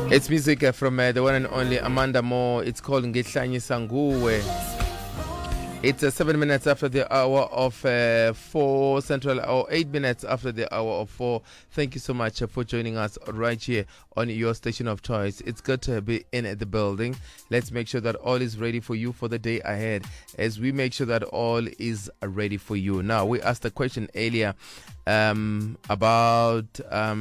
It's music from the one and only Amanda Moore. It's called Ngihlanyisa Nguwe. It's 7 minutes after the hour of 4 Central, or 8 minutes after the hour of 4. Thank you so much for joining us right here on your station of choice. It's good to be in the building. Let's make sure that all is ready for you for the day ahead, as we make sure that all is ready for you. Now, we asked a question earlier about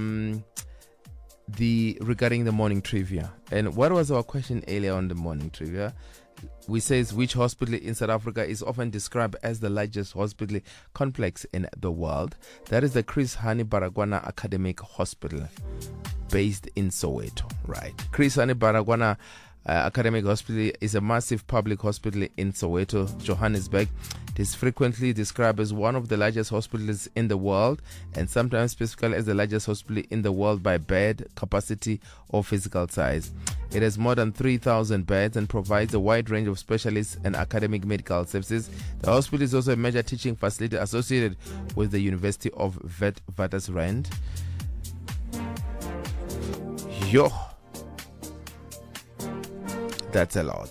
regarding the morning trivia. And what was our question earlier on the morning trivia? We says, which hospital in South Africa is often described as the largest hospital complex in the world? That is the Chris Hani Baragwana Academic Hospital, based in Soweto, right? Chris Hani Baragwana Academic Hospital is a massive public hospital in Soweto, Johannesburg. It is frequently described as one of the largest hospitals in the world, and sometimes specifically as the largest hospital in the world by bed capacity or physical size. It has more than 3,000 beds and provides a wide range of specialists and academic medical services. The hospital is also a major teaching facility associated with the University of Witwatersrand. Yo, that's a lot.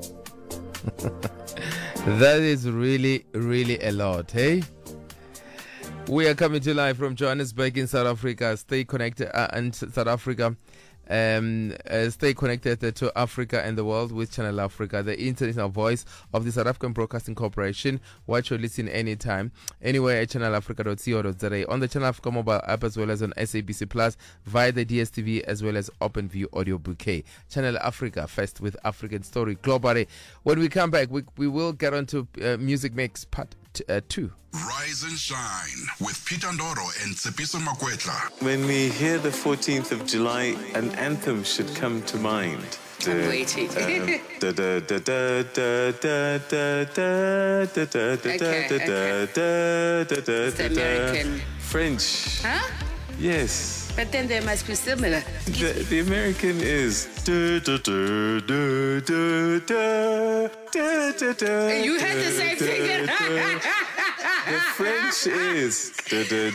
That is really, really a lot, hey? We are coming to you live from Johannesburg in South Africa. Stay connected and South Africa. Stay connected to Africa and the world with Channel Africa, the international voice of the South African Broadcasting Corporation. Watch or listen anytime, anywhere at channelafrica.co.za, on the Channel Africa mobile app, as well as on SABC Plus, via the DSTV, as well as OpenView Audio Bouquet. Channel Africa, first with African story globally. When we come back, we will get on to Music Mix Part 2. Rise and shine with Peter Ndoro and Tsepiso Makwetla. When we hear the 14th of July, an anthem should come to mind. I'm waiting. Okay. It's American. French. Huh? Yes. But then they must be similar. The American is. You had the same thing. The French is. They're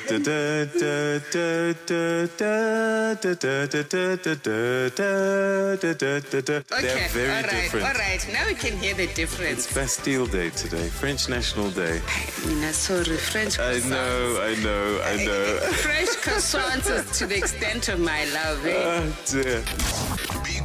very different. All right. Now we can hear the difference. It's Bastille Day today, French National Day. Sorry, French croissants. I know. French croissants is to the extent of my love. Oh dear. Be